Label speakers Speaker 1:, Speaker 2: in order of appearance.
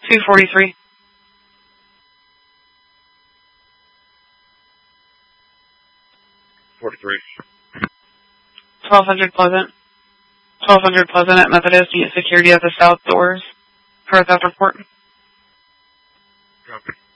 Speaker 1: 243.
Speaker 2: 43.
Speaker 1: 1200 Pleasant. 1200 Pleasant at Methodist. Need security at the south doors. For a theft report.
Speaker 2: Copy.